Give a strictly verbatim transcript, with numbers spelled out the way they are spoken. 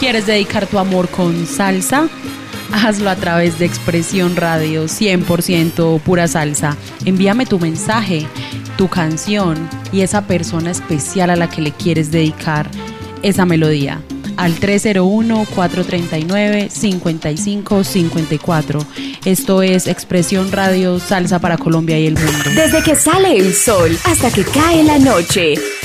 ¿Quieres dedicar tu amor con salsa? Hazlo a través de Expresión Radio, cien por ciento pura salsa. Envíame tu mensaje, tu canción y esa persona especial a la que le quieres dedicar esa melodía al tres cero uno, cuatro tres nueve, cinco cinco cinco cuatro. Esto es Expresión Radio, salsa para Colombia y el mundo. Desde que sale el sol hasta que cae la noche,